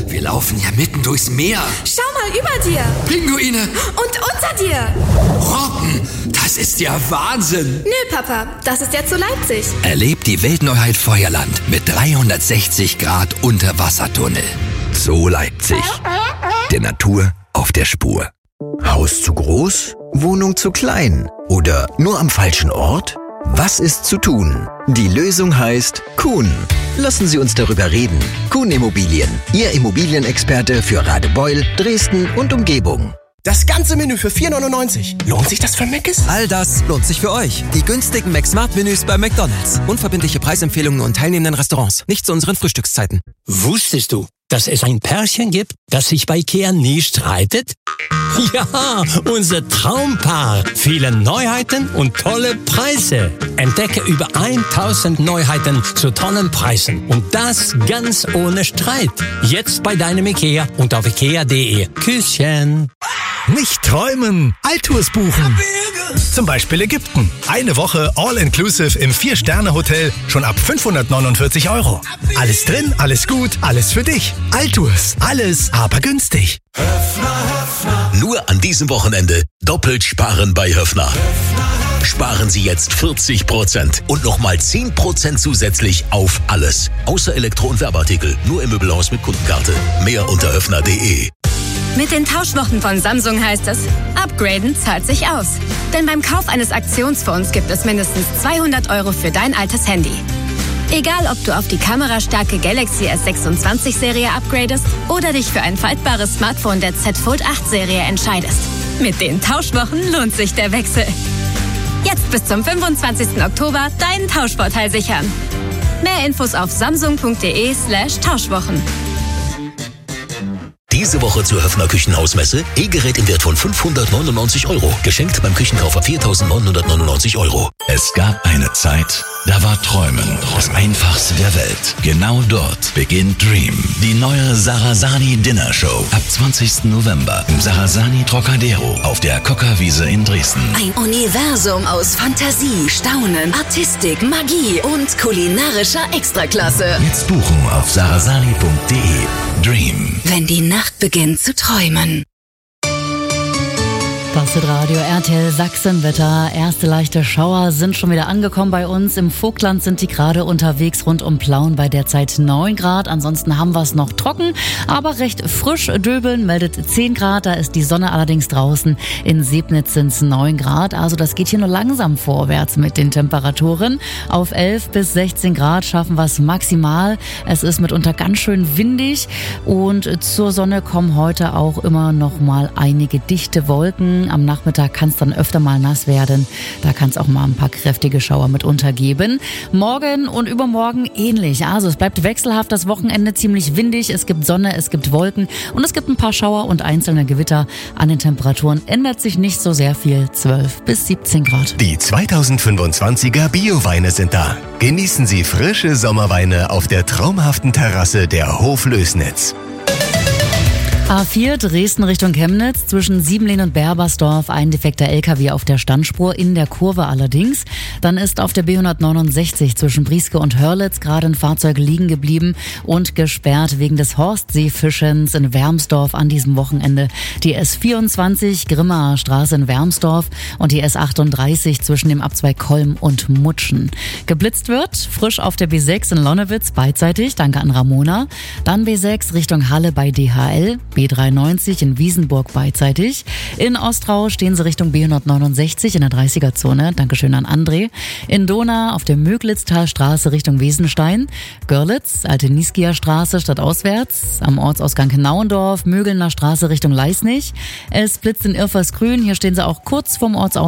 Wir laufen ja mitten durchs Meer. Schau mal über dir. Pinguine. Und unter dir. Robben. Das ist ja Wahnsinn. Nö, Papa, das ist jetzt so Leipzig. Erlebt die Weltneuheit Feuerland mit 360 Grad Unterwassertunnel. So Leipzig. Der Natur auf der Spur. Haus zu groß? Wohnung zu klein? Oder nur am falschen Ort? Was ist zu tun? Die Lösung heißt Kuhn. Lassen Sie uns darüber reden. Kuhn Immobilien, Ihr Immobilienexperte für Radebeul, Dresden und Umgebung. Das ganze Menü für 4,99. Lohnt sich das für Mc's? All das lohnt sich für euch. Die günstigen McSmart-Menüs bei McDonald's. Unverbindliche Preisempfehlungen und teilnehmenden Restaurants. Nicht zu unseren Frühstückszeiten. Wusstest du, dass es ein Pärchen gibt, das sich bei IKEA nie streitet? Ja, unser Traumpaar. Viele Neuheiten und tolle Preise. Entdecke über 1000 Neuheiten zu tollen Preisen. Und das ganz ohne Streit. Jetzt bei deinem IKEA und auf ikea.de. Küsschen. Nicht träumen, Alltours buchen. Zum Beispiel Ägypten. Eine Woche All-Inclusive im 4-Sterne-Hotel schon ab 549 €. Alles drin, alles gut, alles für dich. Alltours, alles aber günstig. Nur an diesem Wochenende doppelt sparen bei Höffner. Sparen Sie jetzt 40% und nochmal 10% zusätzlich auf alles. Außer Elektro- und Werbeartikel. Nur im Möbelhaus mit Kundenkarte. Mehr unter höffner.de. Mit den Tauschwochen von Samsung heißt es, upgraden zahlt sich aus. Denn beim Kauf eines Aktionsfonds gibt es mindestens 200 € für dein altes Handy. Egal, ob du auf die kamerastarke Galaxy S26-Serie upgradest oder dich für ein faltbares Smartphone der Z Fold 8-Serie entscheidest. Mit den Tauschwochen lohnt sich der Wechsel. Jetzt bis zum 25. Oktober deinen Tauschvorteil sichern. Mehr Infos auf samsung.de/Tauschwochen. Diese Woche zur Höffner Küchenhausmesse. E-Gerät im Wert von 599 €. Geschenkt beim Küchenkauf ab 4.999 €. Es gab eine Zeit, da war Träumen das Einfachste der Welt. Genau dort beginnt Dream, die neue Sarasani Dinner Show. Ab 20. November im Sarasani Trocadero auf der Kokkerwiese in Dresden. Ein Universum aus Fantasie, Staunen, Artistik, Magie und kulinarischer Extraklasse. Jetzt buchen auf sarasani.de. Dream. Wenn die Nacht beginnt zu träumen. Das ist Radio RTL Sachsenwetter. Erste leichte Schauer sind schon wieder angekommen bei uns. Im Vogtland sind die gerade unterwegs rund um Plauen bei derzeit 9 Grad. Ansonsten haben wir es noch trocken, aber recht frisch. Döbeln meldet 10 Grad. Da ist die Sonne allerdings draußen. In Sebnitz sind es 9 Grad. Also das geht hier nur langsam vorwärts mit den Temperaturen. Auf 11 bis 16 Grad schaffen wir es maximal. Es ist mitunter ganz schön windig. Und zur Sonne kommen heute auch immer noch mal einige dichte Wolken. Am Nachmittag kann es dann öfter mal nass werden. Da kann es auch mal ein paar kräftige Schauer mit untergeben. Morgen und übermorgen ähnlich. Also es bleibt wechselhaft das Wochenende, ziemlich windig. Es gibt Sonne, es gibt Wolken und es gibt ein paar Schauer und einzelne Gewitter. An den Temperaturen ändert sich nicht so sehr viel. 12 bis 17 Grad. Die 2025er Bio-Weine sind da. Genießen Sie frische Sommerweine auf der traumhaften Terrasse der Hoflößnitz. A4 Dresden Richtung Chemnitz, zwischen Siebenlehn und Berbersdorf ein defekter LKW auf der Standspur, in der Kurve allerdings. Dann ist auf der B169 zwischen Brieske und Hörlitz gerade ein Fahrzeug liegen geblieben und gesperrt wegen des Horstseefischens in Wermsdorf an diesem Wochenende. Die S24 Grimmaer Straße in Wermsdorf und die S38 zwischen dem Abzweig Kolm und Mutschen. Geblitzt wird frisch auf der B6 in Lonnewitz beidseitig, danke an Ramona. Dann B6 Richtung Halle bei DHL. B93 in Wiesenburg beidseitig. In Ostrau stehen sie Richtung B169 in der 30er-Zone. Dankeschön an André. In Dohna auf der Möglitztalstraße Richtung Wesenstein. Görlitz, Alte Niskier Straße stadtauswärts. Am Ortsausgang Nauendorf, Mögelner Straße Richtung Leisnig. Es blitzt in Irfersgrün. Hier stehen sie auch kurz vorm Ortsausgang